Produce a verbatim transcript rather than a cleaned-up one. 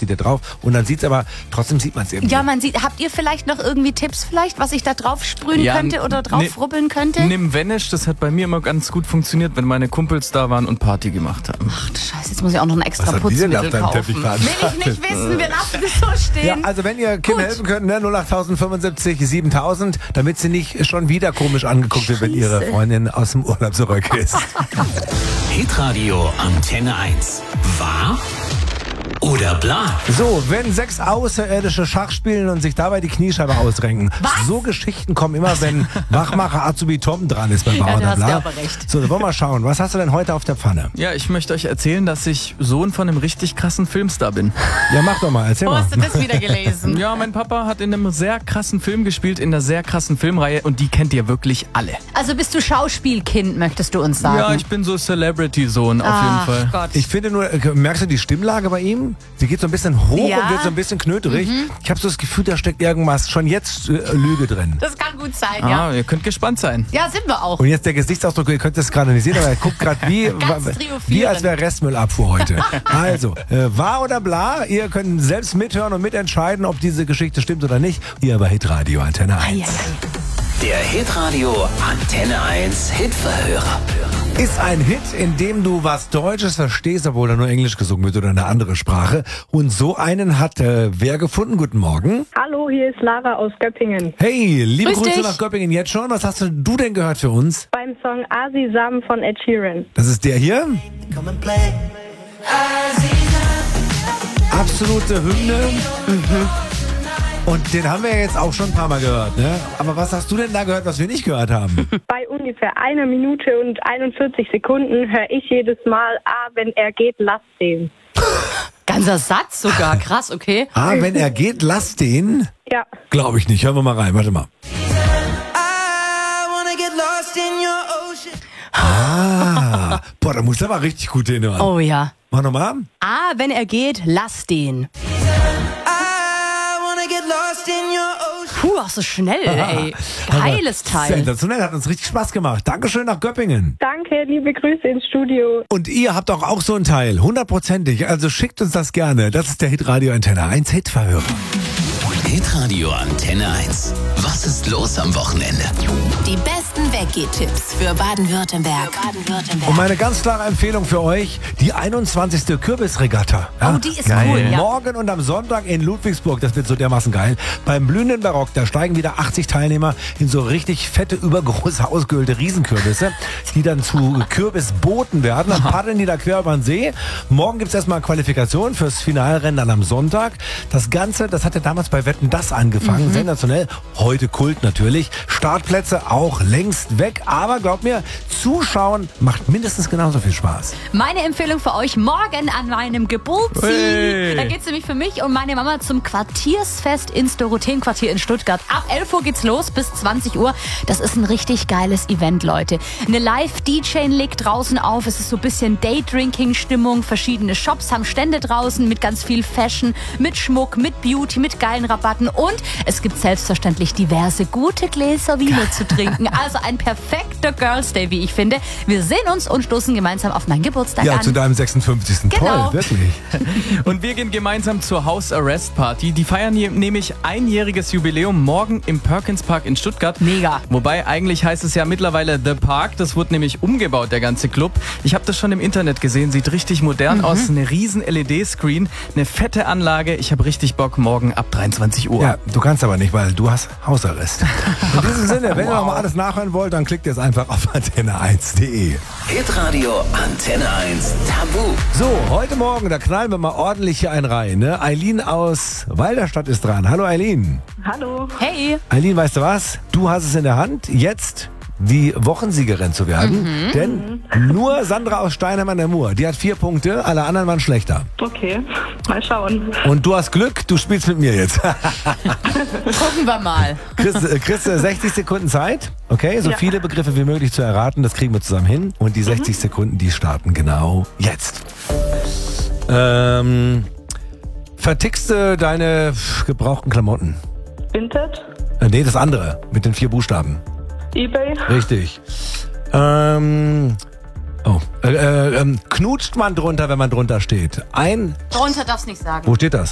steht da drauf. Und dann sieht es aber, trotzdem sieht man es irgendwie. Ja, man sieht, habt ihr vielleicht noch irgendwie Tipps vielleicht, was ich da drauf sprühen Ja, könnte oder drauf ne- rubbeln könnte? Nimm Vanish, das hat bei mir immer ganz gut funktioniert, wenn meine Kumpels da waren und Party gemacht haben. Ach du Scheiße, jetzt muss ich auch noch ein extra Was hat die denn auf Putzmittel deinem kaufen. Teppich Will veranstaltet? ich nicht wissen, wir lassen es so stehen. Ja, also wenn ihr Kim Gut. helfen könnt, ne, null acht fünfundsiebzig siebentausend, damit sie nicht schon wieder komisch angeguckt wird, wenn ihre Freundin aus dem Urlaub zurück ist. Hitradio Antenne eins. Wahr oder bla? So, wenn sechs Außerirdische Schach spielen und sich dabei die Kniescheibe ausrenken. Was? So Geschichten kommen immer, wenn Wachmacher Azubi Tom dran ist bei Wahr Ja, du oder hast Bla. ja aber recht. So, dann wollen wir mal schauen. Was hast du denn heute auf der Pfanne? Ja, ich möchte euch erzählen, dass ich Sohn von einem richtig krassen Filmstar bin. Ja, mach doch mal, erzähl Wo mal. hast du das wieder gelesen? Ja, mein Papa hat in einem sehr krassen Film gespielt, in einer sehr krassen Filmreihe und die kennt ihr wirklich alle. Also bist du Schauspielkind, möchtest du uns sagen? Ja, ich bin so Celebrity-Sohn auf Ach jeden Fall. Gott. Ich finde nur, äh, merkst du die Stimmlage bei ihm? Sie geht so ein bisschen hoch Ja. und wird so ein bisschen knöterig. Ich habe so das Gefühl, da steckt irgendwas schon jetzt äh, Lüge drin. Das kann gut sein, ja. Ah, ihr könnt gespannt sein. Ja, sind wir auch. Und jetzt der Gesichtsausdruck, ihr könnt das gerade nicht sehen, aber er guckt gerade wie, Ganz wa- triumphierend. wie als wäre Restmüllabfuhr heute. Also, äh, wahr oder bla, ihr könnt selbst mithören und mitentscheiden, ob diese Geschichte stimmt oder nicht. Ihr bei Hitradio Antenne eins. Eieiei. Der Hitradio Antenne eins Hitverhörer. Ist ein Hit, in dem du was Deutsches verstehst, obwohl da nur Englisch gesungen wird oder eine andere Sprache. Und so einen hat äh, wer gefunden? Guten Morgen. Hallo, hier ist Lara aus Göppingen. Hey, liebe Grüß Grüße dich. nach Göppingen jetzt schon. Was hast denn du denn gehört für uns? Beim Song Asisam von Ed Sheeran. Das ist der hier. Absolute Hymne. Mhm. Und den haben wir ja jetzt auch schon ein paar Mal gehört, ne? Aber was hast du denn da gehört, was wir nicht gehört haben? Bei ungefähr einer Minute und einundvierzig Sekunden höre ich jedes Mal, ah, wenn er geht, lass den. Ganzer Satz sogar, krass, okay. Ah, wenn er geht, lass den. Ja, Glaube ich nicht. Hören wir mal rein. Warte mal. Ah, boah, da musst du aber richtig gut hinhören. Oh ja. Mach nochmal. Ah, wenn er geht, lass den. Puh, auch so schnell, ey. Geiles Teil. Sensationell, hat uns richtig Spaß gemacht. Dankeschön nach Göppingen. danke, liebe Grüße ins Studio. Und ihr habt doch auch so ein Teil, hundertprozentig. Also schickt uns das gerne. Das ist der Hitradio Antenne eins Hitverhörer. Hitradio Antenne eins. Was ist los am Wochenende? Die besten Weggehtipps für Baden-Württemberg. Baden-Württemberg. Und meine ganz klare Empfehlung für euch, die einundzwanzigste Kürbisregatta. Ja? Oh, die ist cool, ja. Morgen und am Sonntag in Ludwigsburg, das wird so dermaßen geil. Beim blühenden Barock, da steigen wieder achtzig Teilnehmer in so richtig fette, übergroße, ausgehöhlte Riesenkürbisse, die dann zu Kürbisbooten werden. Dann paddeln die da quer über den See. Morgen gibt's erstmal Qualifikation fürs Finalrennen dann am Sonntag. Das Ganze, das hat ja damals bei Wetten das angefangen. Mhm. Sensationell. Heute Kult natürlich. Startplätze auch längst weg. Aber glaubt mir, Zuschauen macht mindestens genauso viel Spaß. Meine Empfehlung für euch morgen an meinem Geburtstag. Hey. Da geht's nämlich für mich und meine Mama zum Quartiersfest ins Dorotheenquartier in Stuttgart. Ab elf Uhr geht's los bis zwanzig Uhr. Das ist ein richtig geiles Event, Leute. Eine Live-D J legt draußen auf. Es ist so ein bisschen Daydrinking-Stimmung. Verschiedene Shops haben Stände draußen mit ganz viel Fashion, mit Schmuck, mit Beauty, mit geilen Rabatten. Und es gibt selbstverständlich diverse gute Gläser Vino zu trinken. Also ein perfekter Girls Day, wie ich finde. Wir sehen uns und stoßen gemeinsam auf meinen Geburtstag Ja, an. zu deinem sechsundfünfzigsten Genau. Toll, wirklich. Und wir gehen gemeinsam zur House Arrest Party. Die feiern hier nämlich einjähriges Jubiläum morgen im Perkins Park in Stuttgart. Mega. Wobei eigentlich heißt es ja mittlerweile The Park. Das wurde nämlich umgebaut, der ganze Club. Ich habe das schon im Internet gesehen. Sieht richtig modern Mhm. aus. Eine riesen L E D-Screen, eine fette Anlage. Ich habe richtig Bock morgen ab dreiundzwanzig Uhr. Ja, du kannst aber nicht, weil du hast Hausarrest. In diesem Sinne, wenn ihr noch mal alles nachhören wollt, dann klickt jetzt einfach auf antenne eins punkt de. Hitradio Antenne eins Tabu. So, heute Morgen, da knallen wir mal ordentlich hier einen rein. Ne? Eileen aus Walderstadt ist dran. Hallo Eileen. Hallo. Hey. Eileen, weißt du was? Du hast es in der Hand, jetzt die Wochensiegerin zu werden. Mhm. Denn nur Sandra aus Steinheim an der Mur, die hat vier Punkte, alle anderen waren schlechter. Okay, mal schauen. Und du hast Glück, du spielst mit mir jetzt. Gucken wir mal. Kriegst, äh, kriegst du sechzig Sekunden Zeit, okay? So Ja. viele Begriffe wie möglich zu erraten, das kriegen wir zusammen hin. Und die sechzig Sekunden, die starten genau jetzt. Ähm, vertickst du deine gebrauchten Klamotten? Vinted, Äh, nee, das andere, mit den vier Buchstaben. eBay, Richtig. Ähm, oh, äh, äh, ähm, knutscht man drunter, wenn man drunter steht? Ein, Drunter darf's nicht sagen. wo steht das?